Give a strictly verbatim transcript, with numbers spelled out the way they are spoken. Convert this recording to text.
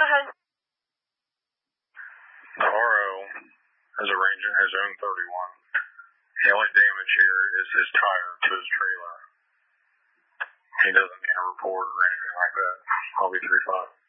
ahead. Taro is arranging his own thirty-one. The only damage here is his tire to his trailer. He doesn't need a report or anything like that. I'll be three five.